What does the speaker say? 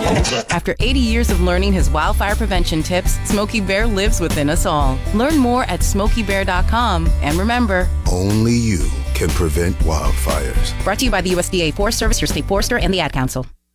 After 80 years of learning his wildfire prevention tips, Smokey Bear lives within us all. Learn more at SmokeyBear.com. And remember, only you can prevent wildfires. Brought to you by the USDA Forest Service, your state forester, and the Ad Council.